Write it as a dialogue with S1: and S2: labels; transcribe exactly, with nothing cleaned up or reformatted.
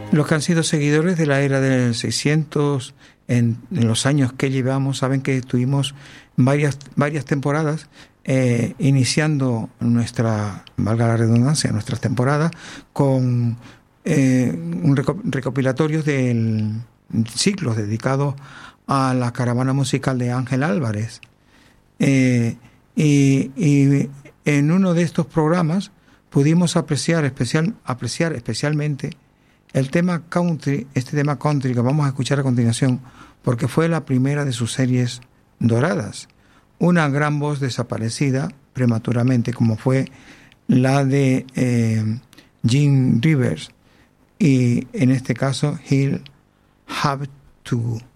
S1: Los que han sido seguidores de la era del seiscientos, en, en los años que llevamos, saben que estuvimos varias, varias temporadas eh, iniciando nuestra, valga la redundancia, nuestras temporadas con eh, un recopilatorios del ciclos dedicados a la caravana musical de Ángel Álvarez. Eh, y, y en uno de estos programas pudimos apreciar, especial, apreciar especialmente el tema country, este tema country que vamos a escuchar a continuación, porque fue la primera de sus series doradas. Una gran voz desaparecida prematuramente, como fue la de eh, Gene Rivers, y en este caso, He'll Have to